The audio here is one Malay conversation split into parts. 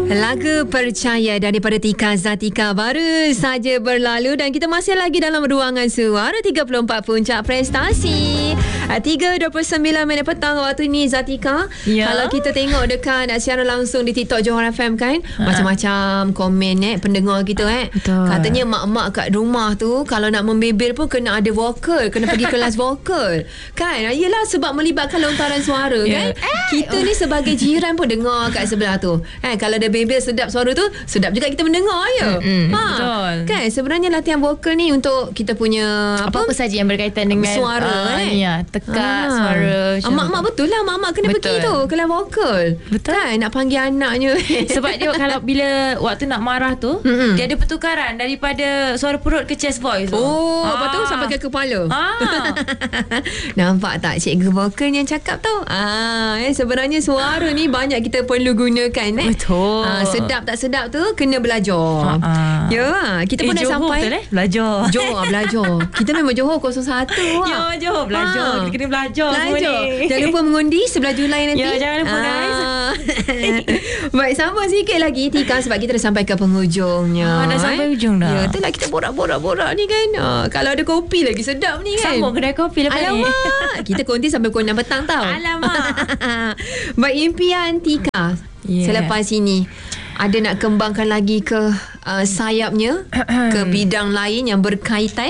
Lagu Percaya daripada Tika Zatika baru saja berlalu dan kita masih lagi dalam ruangan suara 34 Puncak Prestasi. 3.29 minit petang waktu ni Zatika. Ya. Kalau kita tengok dekat siaran langsung di TikTok Johor FM kan, macam-macam komen pendengar kita Betul. katanya mak-mak kat rumah tu kalau nak membebel pun kena ada vokal, kena pergi kelas vokal. Kan? Yelah sebab melibatkan lontaran suara kan. Kita ni sebagai jiran pun dengar kat sebelah tu. Kalau ada bebel sedap suara tu, sedap juga kita mendengar ya. Betul. Kan sebenarnya latihan vokal ni untuk kita punya apa saja yang berkaitan dengan suara tekak suara. Mak-mak betul lah, mak-mak kena pergi tu kelas vokal. Betul. Kan nak panggil anaknya. Sebab dia kalau bila waktu nak marah tu, dia ada pertukaran daripada suara perut ke chest voice tu. Lepas tu sampai ke kepala. Nampak tak cikgu vokal yang cakap tu? Sebenarnya suara ni banyak kita perlu gunakan. Betul. Sedap tak sedap tu kena belajar. Ya, kita pun dah Johor sampai. betul belajar. Johor belajar. Kita memang Johor 01. Ya, Johor belajar. Kita kena belajar semua ni. Jangan lupa mengundi 11 Julai nanti. Ya, jangan lupa guys. Baik, sambung sikit lagi Tika sebab kita dah sampai ke penghujungnya. Dah sampai hujung dah. Ya, itulah kita borak-borak ni kan. Kalau ada kopi lagi sedap ni kan. Sambung kedai kopi lepas ni. Alamak. Kita konti sampai pukul 6 petang tau. Alamak. Baik, impian Tika selepas ini ada nak kembangkan lagi ke sayapnya ke bidang lain yang berkaitan?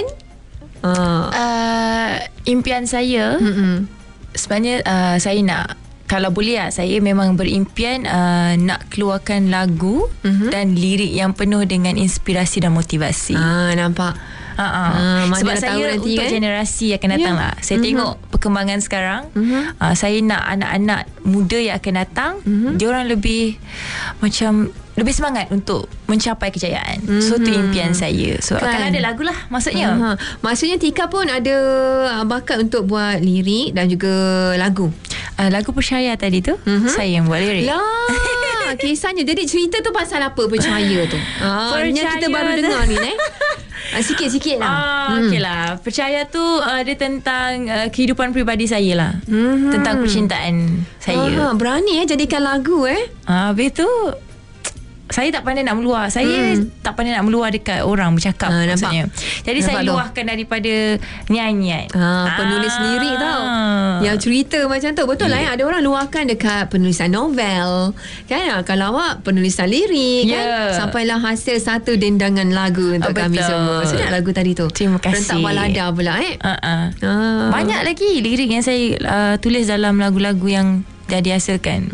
Impian saya sebenarnya saya nak, kalau boleh saya memang berimpian nak keluarkan lagu dan lirik yang penuh dengan inspirasi dan motivasi. Nampak. Sebab saya untuk generasi akan datang lah. Saya tengok perkembangan sekarang. Saya nak anak-anak muda yang akan datang, diorang lebih macam lebih semangat untuk mencapai kejayaan. So tu impian saya. So akan ada lagu lah maksudnya. Maksudnya Tika pun ada bakat untuk buat lirik dan juga lagu. Lagu Percaya tadi tu saya yang buat lirik. Lah, kisahnya. Jadi cerita tu pasal apa Percaya tu? Yang kita baru dengar ni sikit-sikit lah. Okey lah. Percaya tu dia tentang kehidupan peribadi saya lah. Tentang percintaan saya. Berani jadikan lagu Habis tu saya tak pandai nak meluah. Saya tak pandai nak meluah dekat orang bercakap maksudnya. Jadi nampak saya luahkan daripada nyanyian. Penulis lirik tau. Yang cerita macam tu. Betul lah ada orang luahkan dekat penulisan novel. Kan? Kalau awak penulisan lirik kan? Sampailah hasil satu dendangan lagu untuk kami semua. Sedap lagu tadi tu. Terima kasih. Rentak balada pula Banyak lagi lirik yang saya tulis dalam lagu-lagu yang dah dihasilkan.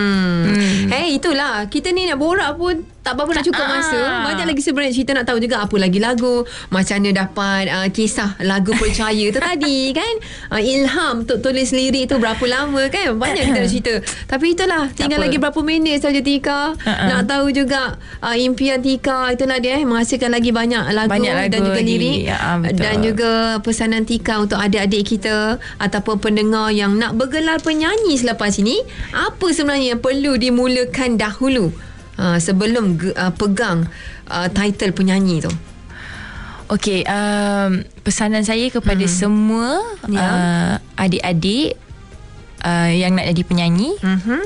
Itulah kita ni nak borak pun tak berapa nak cukup masa. Banyak lagi sebenarnya cerita nak tahu juga apa lagi lagu, macam mana dapat kisah lagu Percaya tu tadi kan. Ilham untuk tulis lirik tu berapa lama kan. Banyak kita nak cerita. Tapi itulah tinggal lagi berapa minit saja Tika. Nak tahu juga impian Tika itulah dia menghasilkan lagi banyak lagu dan juga lirik. Dan juga pesanan Tika untuk adik-adik kita ataupun pendengar yang nak bergelar penyanyi selepas ini. Apa sebenarnya yang perlu dimulakan dahulu sebelum pegang title penyanyi tu? Okey, pesanan saya kepada semua adik-adik yang nak jadi penyanyi.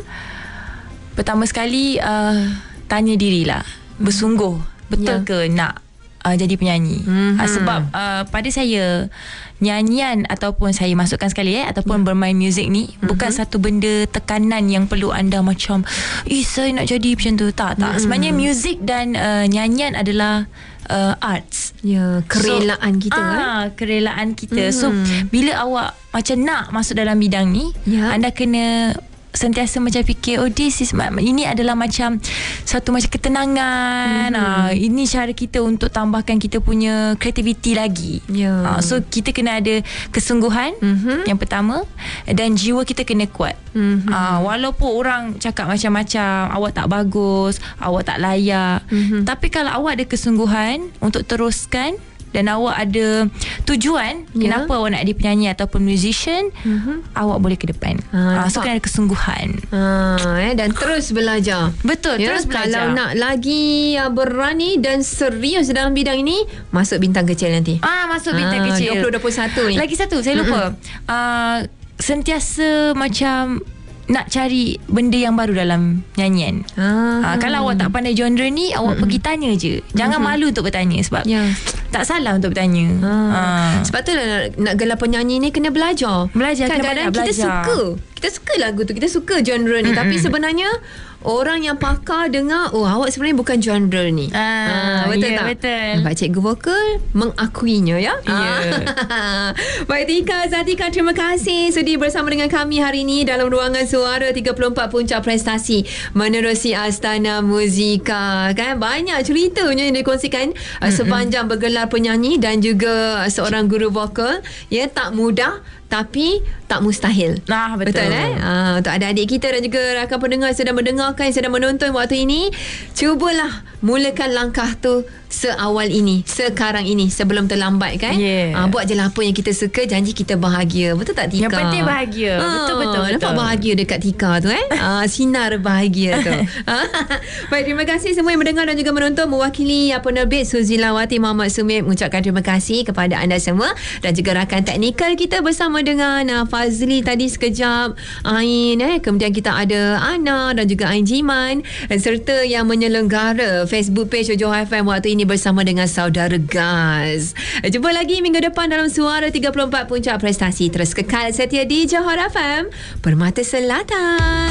Pertama sekali tanya dirilah, bersungguh betul ke nak jadi penyanyi. Sebab pada saya nyanyian ataupun saya masukkan sekali ataupun bermain muzik ni bukan satu benda tekanan yang perlu anda macam saya nak jadi macam tu. Tak. Sebenarnya muzik dan nyanyian adalah arts. Kerelaan kita kerelaan kita. So bila awak macam nak masuk dalam bidang ni, anda kena sentiasa macam fikir ini adalah macam satu macam ketenangan. Ini cara kita untuk tambahkan kita punya kreativiti lagi. So kita kena ada kesungguhan yang pertama, dan jiwa kita kena kuat. Walaupun orang cakap macam-macam, awak tak bagus, awak tak layak, tapi kalau awak ada kesungguhan untuk teruskan dan awak ada tujuan kenapa awak nak jadi penyanyi ataupun musician, awak boleh ke depan. So kena ada kesungguhan dan terus belajar. Betul, terus belajar. Kalau nak lagi berani dan serius dalam bidang ini, masuk Bintang Kecil nanti. Masuk Bintang Kecil 2021 ni. Lagi satu saya lupa. Sentiasa macam nak cari benda yang baru dalam nyanyian. Kalau awak tak pandai genre ni, awak pergi tanya je. Jangan malu untuk bertanya sebab tak salah untuk bertanya. Sebab tu nak gelar penyanyi ni kena belajar. Kan kadang-kadang kita suka lagu tu, kita suka genre ni, tapi sebenarnya orang yang pakar dengar, awak sebenarnya bukan genre ni. Betul tak? Betul. Nampak cikgu vokal mengakuinya ya. Baik, Tika Zatika, terima kasih sudi bersama dengan kami hari ini dalam ruangan suara 34 Puncak Prestasi menerusi Astana Muzika. Kan banyak ceritanya yang dikongsikan sepanjang bergelar penyanyi dan juga seorang guru vokal. Ya, tak mudah tapi tak mustahil. Betul. Untuk adik-adik kita dan juga rakan pendengar yang sedang mendengarkan, sedang menonton waktu ini, cubalah mulakan langkah tu seawal ini, sekarang ini, sebelum terlambat kan. Buat je lah apa yang kita suka, janji kita bahagia. Betul tak, Tika? Yang penting bahagia. Betul. Nampak bahagia dekat Tika tu sinar bahagia tu. Baik, terima kasih semua yang mendengar dan juga menonton. Mewakili penerbit Suzilawati Muhammad Sumit mengucapkan terima kasih kepada anda semua dan juga rakan teknikal kita bersama dengan Fazli tadi sekejap, Ain, kemudian kita ada Ana dan juga Ain Jiman, serta yang menyelenggara Facebook page Johor FM waktu ini bersama dengan saudara Gaz. Jumpa lagi minggu depan dalam Suara 34 Puncak Prestasi. Terus kekal setia di Johor FM, Permata Selatan.